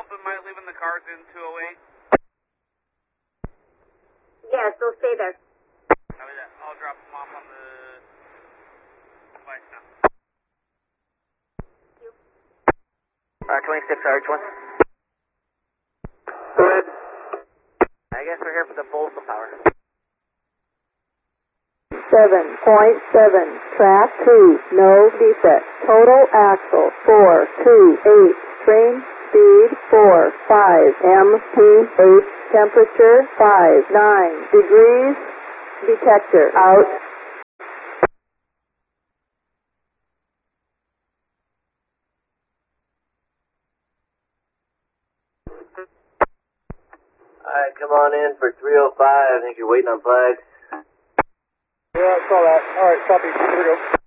help in my leaving the cars in 208? Yes, they'll stay there. Copy that. I'll drop them off on the device now. Thank you. 26 RH1. Go ahead. I guess we're here for the Bolsa power. 7.7, track 2, no defect. Total axle 428, train speed 45, MPH temperature 59 degrees, detector out. Alright, come on in for 305. I think you're waiting on flags. Yeah, I saw that. Alright, copy. Here we go.